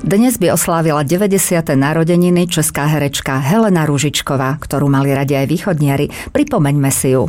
Dnes by oslávila 90. narodeniny česká herečka Helena Růžičková, ktorú mali radi aj východniari. Pripomeňme si ju.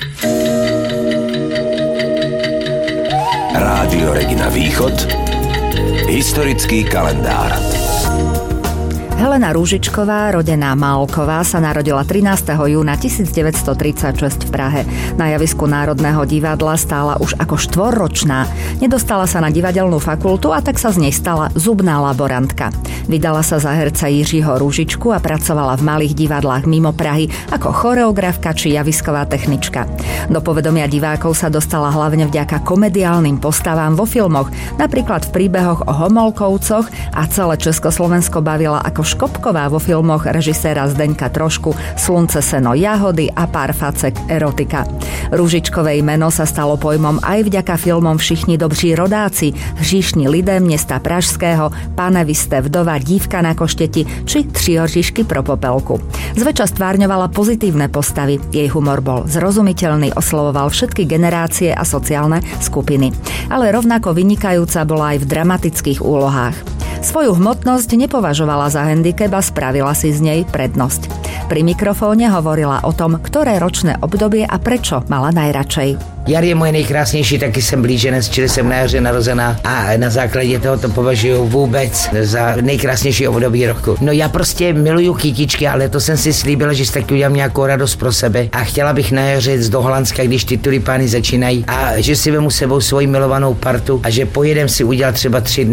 Rádio Regina Východ. Historický kalendár. Helena Růžičková, rodená Málková, sa narodila 13. júna 1936 v Prahe. Na javisku Národného divadla stála už ako 4-ročná. Nedostala sa na divadelnú fakultu a tak sa z nej stala zubná laborantka. Vydala sa za herca Jiřího Růžičku a pracovala v malých divadlách mimo Prahy ako choreografka či javisková technička. Do povedomia divákov sa dostala hlavne vďaka komediálnym postavám vo filmoch, napríklad v príbehoch o Homolkovcoch, a celé Československo bavila ako Škopková vo filmoch režiséra Zdeňka Trošku Slunce, seno, jahody a Pár facek erotika. Růžičkovej meno sa stalo pojmom aj vďaka filmom Všichni dobří rodáci, Hříšní lidé města pražského, Pane vy ste vdova, Dívka na košteti či Tři oříšky pro popelku. Zväčša stvárňovala pozitívne postavy. Jej humor bol zrozumiteľný, oslovoval všetky generácie a sociálne skupiny. Ale rovnako vynikajúca bola aj v dramatických úlohách. Svoju hmotnosť nepovažovala za handicap a spravila si z nej prednosť. Pri mikrofóne hovorila o tom, ktoré ročné obdobie a prečo mala najradšej. Jar je moje nejkrásnější, taky jsem blíženec, čili jsem na jaře narozená a na základě toho to považuji vůbec za nejkrásnější období roku. No já prostě miluju kytičky, ale to jsem si slíbila, že si taky udělám nějakou radost pro sebe a chtěla bych na jaře jít do Holandska, když ty tulipány začínají, a že si vemu sebou svoji milovanou partu a že pojedem si udělat třeba 3 dny